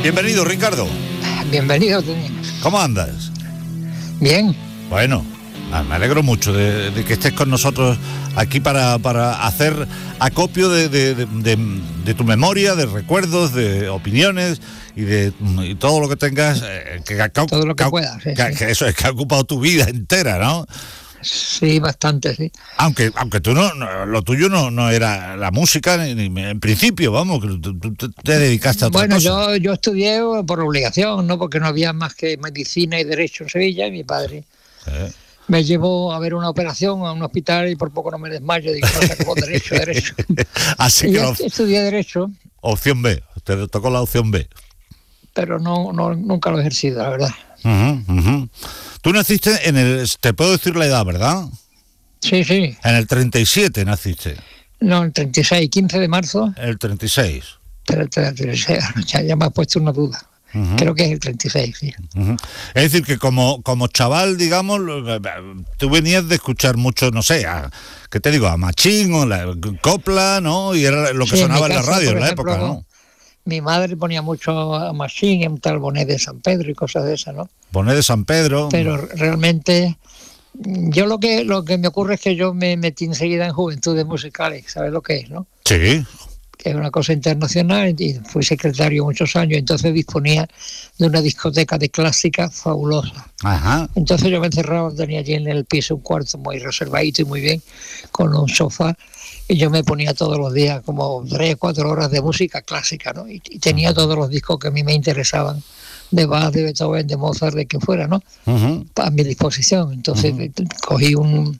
Bienvenido, Ricardo. Bienvenido, Tony. ¿Cómo andas? Bien. Bueno, me alegro mucho de que estés con nosotros aquí para hacer acopio de tu memoria, de recuerdos, de opiniones y todo lo que tengas. Todo lo que puedas. Sí. Que eso es que ha ocupado tu vida entera, ¿no? Sí, bastante, sí. Aunque tú no, lo tuyo no era la música ni en principio, vamos, que tú te dedicaste a otra cosa. Bueno, yo estudié por obligación, no porque no había más que medicina y derecho en Sevilla, y mi padre me llevó a ver una operación a un hospital y por poco no me desmayo, digo, no sacó derecho. Así y que estudié derecho. Opción B, te tocó la opción B. Pero nunca lo he ejercido, la verdad. Tú naciste te puedo decir la edad, ¿verdad? Sí. En el 37 naciste. No, el 36, 15 de marzo. El 36. Pero el 36, ya me has puesto una duda. Creo que es el 36, sí. Es decir, que como chaval, digamos, tú venías de escuchar mucho, no sé, ¿qué te digo? A Machín o la copla, ¿no? Y era lo que sonaba en la radio en la época, ¿no? Mi madre ponía mucho a Machín, en tal Bonet de San Pedro y cosas de esas, ¿no? Bonet de San Pedro. Pero realmente, yo lo que me ocurre es que yo me metí enseguida en Juventudes Musicales, ¿sabes lo que es, no? Sí. Que es una cosa internacional, y fui secretario muchos años, entonces disponía de una discoteca de clásica fabulosa. Ajá. Entonces yo me encerraba, tenía allí en el piso un cuarto muy reservadito y muy bien, con un sofá, y yo me ponía todos los días como 3 o 4 horas de música clásica, ¿no? Y tenía todos los discos que a mí me interesaban, de Bach, de Beethoven, de Mozart, de quien fuera, ¿no? A mi disposición. Entonces cogí un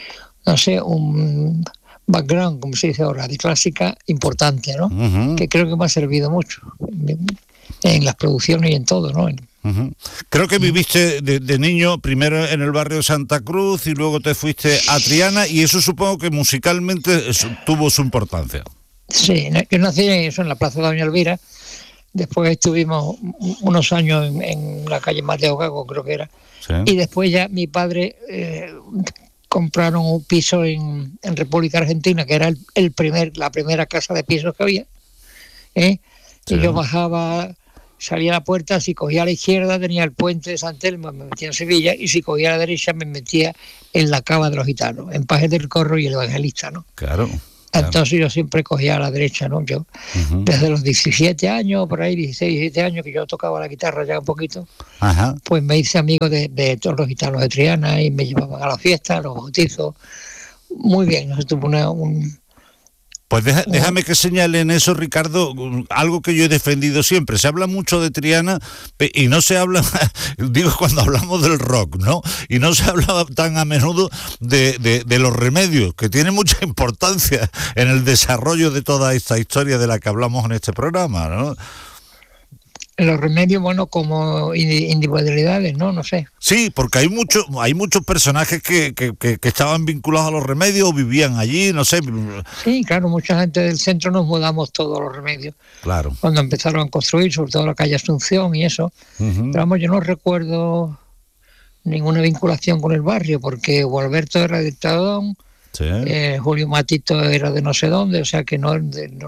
background, como se dice ahora, de clásica importante, ¿no? Que creo que me ha servido mucho en las producciones y en todo, ¿no? Creo que viviste de niño primero en el barrio de Santa Cruz y luego te fuiste a Triana, y eso supongo que musicalmente tuvo su importancia. Sí, yo nací en la plaza de Doña Elvira, después estuvimos unos años en la calle Mateo Gago, creo que era, sí. Y después ya mi padre compraron un piso en República Argentina, que era la primera casa de pisos que había, sí. Y yo bajaba, salía a la puerta, si cogía a la izquierda tenía el puente de San Telmo, me metía en Sevilla, y si cogía a la derecha me metía en la Cava de los Gitanos, en Pajes del Corro y el Evangelista, ¿no? Claro. Entonces yo siempre cogía a la derecha, ¿no? Yo, desde los 17 años, por ahí, 16, 17 años, que yo tocaba la guitarra ya un poquito, pues me hice amigo de todos los gitanos de Triana y me llevaban a las fiestas, a los bautizos. Muy bien, eso tuvo Pues déjame que señale en eso, Ricardo, algo que yo he defendido siempre. Se habla mucho de Triana y no se habla, digo, cuando hablamos del rock, ¿no? Y no se habla tan a menudo de los remedios, que tiene mucha importancia en el desarrollo de toda esta historia de la que hablamos en este programa, ¿no? Los remedios, bueno, como individualidades, ¿no? No sé. Sí, porque hay muchos personajes que estaban vinculados a los remedios o vivían allí, no sé. Sí, claro, mucha gente del centro nos mudamos todos los remedios. Claro. Cuando empezaron a construir, sobre todo la calle Asunción y eso. Pero vamos, yo no recuerdo ninguna vinculación con el barrio, porque Gualberto era de Tadón, sí. Julio Matito era de no sé dónde, o sea que no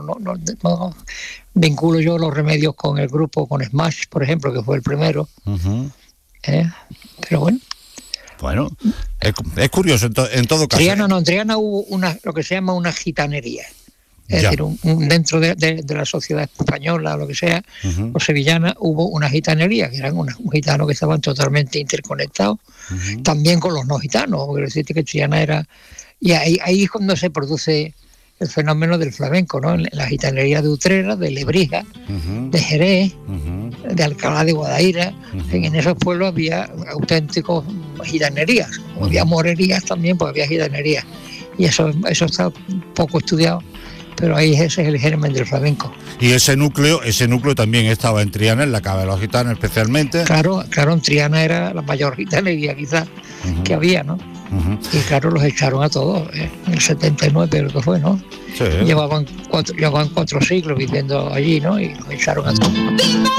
vinculo yo los remedios con el grupo, con Smash, por ejemplo, que fue el primero. Pero bueno. Bueno, es curioso en todo caso. En Triana hubo lo que se llama una gitanería. Es decir, dentro de la sociedad española, lo que sea, o sevillana, hubo una gitanería, que eran unos gitanos que estaban totalmente interconectados, también con los no gitanos, porque decirte que Triana era... Y ahí es cuando se produce el fenómeno del flamenco, ¿no? En la gitanería de Utrera, de Lebrija, de Jerez, de Alcalá de Guadaira. En esos pueblos había auténticos gitanerías. Había morerías también, pues había gitanerías. Y eso está poco estudiado, pero ahí ese es el germen del flamenco. Y ese núcleo también estaba en Triana, en la Cava de los Gitanos especialmente. Claro, en Triana era la mayor gitanería quizás que había, ¿no? Y claro, los echaron a todos, en el 79 creo que fue, ¿no? Sí. Llevaban 4 siglos viviendo allí, ¿no? Y los echaron a todos.